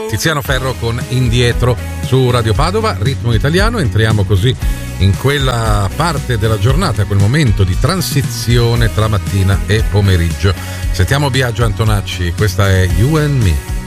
Tiziano Ferro con Indietro su Radio Padova, ritmo italiano. Entriamo così in quella parte della giornata, quel momento di transizione tra mattina e pomeriggio. Sentiamo Biagio Antonacci, questa è You and Me.